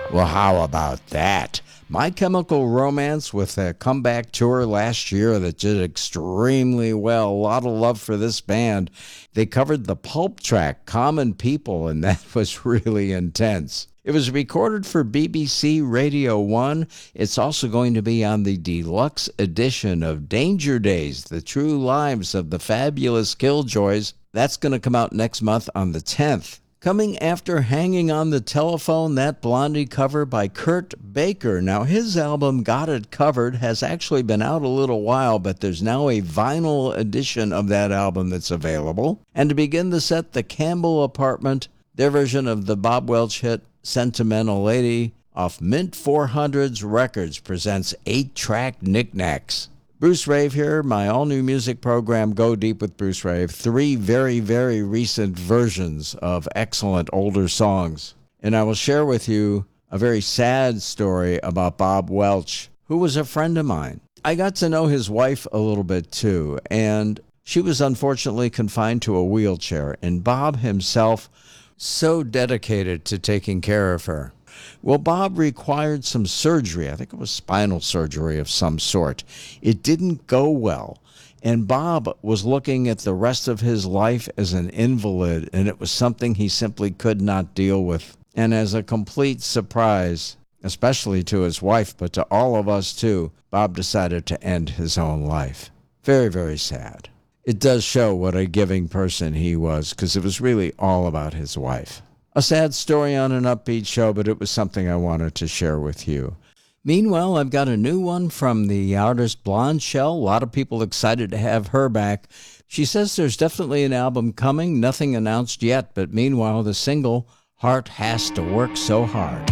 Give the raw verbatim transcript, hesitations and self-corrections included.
Well, how about that? My Chemical Romance with a comeback tour last year that did extremely well. A lot of love for this band. They covered the Pulp track, Common People, and that was really intense. It was recorded for B B C Radio one. It's also going to be on the deluxe edition of Danger Days, The True Lives of the Fabulous Killjoys. That's going to come out next month on the tenth. Coming after Hanging on the Telephone, that Blondie cover by Kurt Baker. Now, his album, Got It Covered, has actually been out a little while, but there's now a vinyl edition of that album that's available. And to begin the set, the Campbell Apartment, their version of the Bob Welch hit Sentimental Lady off Mint four hundred's Records presents eight-track Knickknacks. Bruce Rave here, my all-new music program, Go Deep with Bruce Rave. Three very, very recent versions of excellent older songs. And I will share with you a very sad story about Bob Welch, who was a friend of mine. I got to know his wife a little bit too, and she was unfortunately confined to a wheelchair, and Bob himself so dedicated to taking care of her. Well, Bob required some surgery. I think it was spinal surgery of some sort. It didn't go well, and Bob was looking at the rest of his life as an invalid, and it was something he simply could not deal with. And as a complete surprise, especially to his wife, but to all of us too, Bob decided to end his own life. Very, very sad. It does show what a giving person he was, because it was really all about his wife. A sad story on an upbeat show, but it was something I wanted to share with you. Meanwhile, I've got a new one from the artist Blonde Shell. A lot of people excited to have her back. She says there's definitely an album coming, nothing announced yet, but meanwhile, the single, Heart Has to Work So Hard.